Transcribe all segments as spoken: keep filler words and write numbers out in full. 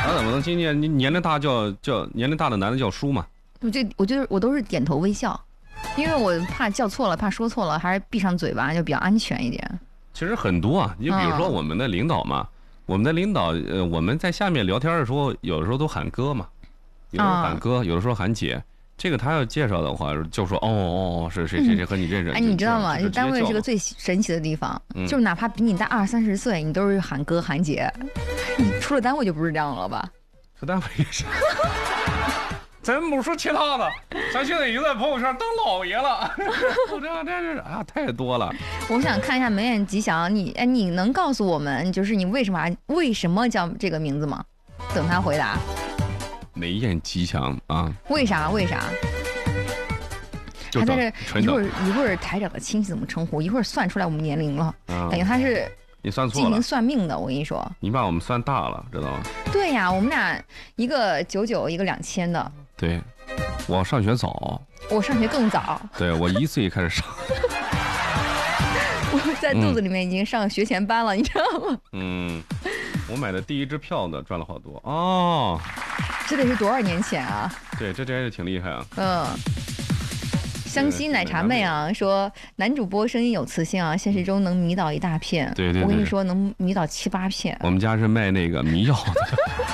那怎么能今年年龄大叫叫年龄大的男的叫叔嘛？ 我这我就是我都是点头微笑，因为我怕叫错了，怕说错了，还是闭上嘴巴就比较安全一点。 其实很多啊，你比如说我们的领导嘛，嗯、我们的领导呃我们在下面聊天的时候，有的时候都喊哥嘛，有的时候喊哥，嗯、有的时候喊姐。这个他要介绍的话，就说哦哦是谁谁谁和你认识。 哎，你知道吗？就单位是个最神奇的地方，嗯、就是哪怕比你大二三十岁，你都是喊哥喊姐。你出了单位就不是这样了吧？ 出单位也是。咱不说其他的，咱现在已经在朋友圈当老爷了。我这真是啊，太多了。 我想看一下梅艳吉祥，你哎，你能告诉我们，就是你为什么为什么叫这个名字吗？等他回答。 梅艳吉祥啊？ 为啥？为啥？还在这一会儿一会儿台长的亲戚怎么称呼？一会儿算出来我们年龄了，啊、感觉他是你算错了， 进行算命的。我跟你说， 你把我们算大了，知道吗？ 对呀，我们俩一个九九，一个两千的。 对，我上学早， 我上学更早。 对，我一岁开始上。 我在肚子里面已经上学前班了，嗯、你知道吗？ 嗯，我买的第一支票呢，赚了好多哦。 这得是多少年前啊？ 对，这真是挺厉害啊。 嗯。湘西奶茶妹啊说，男主播声音有磁性啊，现实中能迷倒一大片。 对 对, 对， 我跟你说，能迷倒七八片。 我们家是卖那个迷药的。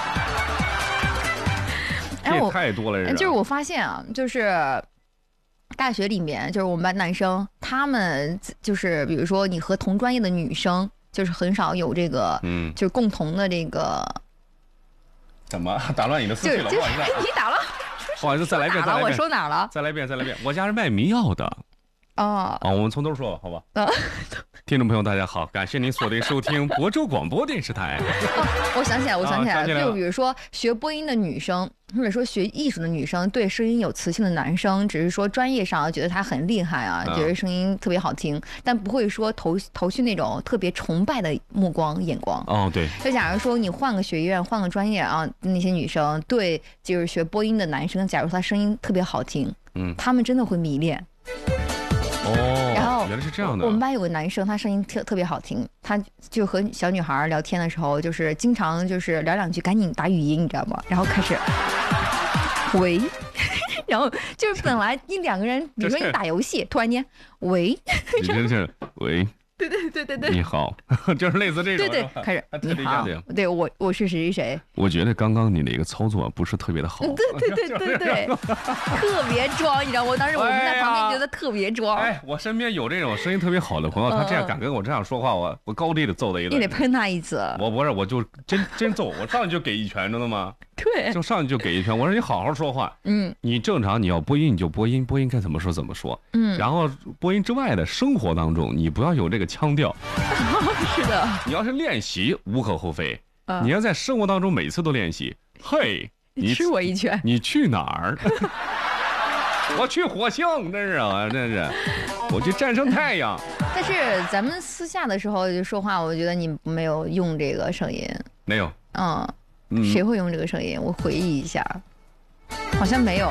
哎， 这太多了人。 就是我发现啊，就是大学里面，就是我们班男生，他们就是比如说你和同专业的女生，就是很少有这个，嗯，就是共同的这个。 怎么打乱你的思绪了？不好意思， 你打了。 不好意思，再来一遍，再来一遍。 我说哪儿了？ 再来一遍，再来一遍。我家是卖迷药的。 哦。 啊，我们从头说，好吧？啊。听众朋友，大家好，感谢您锁定收听亳州广播电视台。 哦，我想起来，我想起来了， 啊、 就比如说学播音的女生，或者说学艺术的女生，对声音有磁性的男生，只是说专业上觉得他很厉害啊，觉得声音特别好听，但不会说投投去那种特别崇拜的目光眼光。 哦，对。 就假如说你换个学院，换个专业啊，那些女生对就是学播音的男生，假如他声音特别好听，嗯，他们真的会迷恋。 哦， 然后原来是这样的。 我们班有个男生，他声音特特别好听，他就和小女孩聊天的时候，就是经常就是聊两句，赶紧打语音，你知道吗？然后开始，喂，然后就是本来一两个人，比如说你打游戏，突然间，喂， 你真是喂。 对对对对对， 你好，就是类似这种。 对对，开始你好，对我我是谁谁谁。 我觉得刚刚你那个操作不是特别的好。 对对对对对，特别装，你知道我当时我们在旁边觉得特别装。 哎，我身边有这种声音特别好的朋友，他这样敢跟我这样说话，我我高低的揍他一顿。 你得喷他一次。 我不是，我就真真揍，我上去就给一拳，知道吗？ 对， 就上去就给一拳。我说你好好说话，嗯，你正常你要播音你就播音，播音该怎么说怎么说，嗯，然后播音之外的生活当中，你不要有这个腔调。 是的， 你要是练习无可厚非，呃、你要在生活当中每次都练习。嘿， 你吃我一拳， 你去哪儿？我去火星，真是啊，真是，我去战胜太阳。 但是咱们私下的时候就说话，我觉得你没有用这个声音， 没有， 嗯，嗯谁会用这个声音？我回忆一下，好像没有。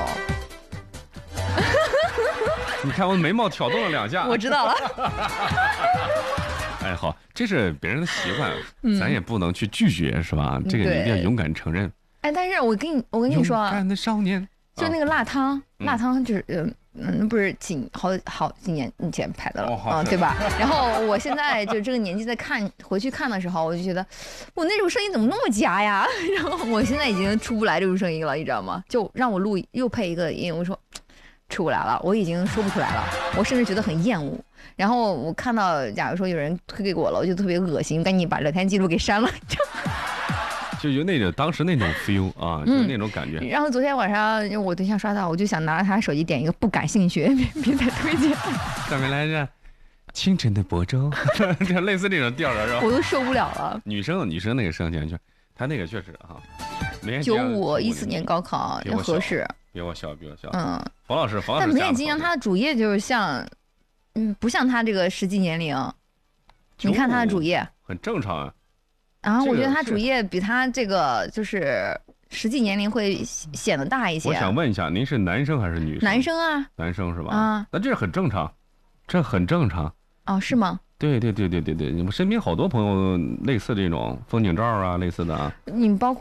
你看我眉毛挑动了两下， 我知道了。 哎，好，这是别人的习惯，嗯、咱也不能去拒绝，是吧？这个你一定要勇敢承认。 哎，但是我跟你，我跟你说啊， 勇敢的少年， 就那个辣汤，啊、辣汤就是嗯嗯，不是几好好几年以前拍的了，啊、哦，对吧？然后我现在就这个年纪在看回去看的时候，我就觉得我那种声音怎么那么假呀？然后我现在已经出不来这种声音了，你知道吗？就让我录又配一个音，我说。出不来了，我已经说不出来了，我甚至觉得很厌恶。然后我看到，假如说有人推给我了，我就特别恶心，赶紧把聊天记录给删了。 就有那种当时那种 feel 啊，就是那种感觉。 嗯、然后昨天晚上我对象刷到，我就想拿着他手机点一个不感兴趣，别再推荐。 怎么来着？清晨的亳州，就类似这种调儿是吧？ 我都受不了了。 女生女生那个声线，就他那个确实哈。 九五一四年高考要合适。 比我小，比我小。嗯，冯老师，冯老师。 但梅艳吉祥他的主页就是像，嗯，不像他这个实际年龄。你看他的主页， 很正常啊。 然后我觉得他主页比他这个就是实际年龄会显得大一些。 我想问一下，您是男生还是女生？ 男生啊。 男生是吧？啊，那这很正常，这很正常。 哦，是吗？ 对对对对对对，你们身边好多朋友类似这种风景照啊，类似的啊。 你包括。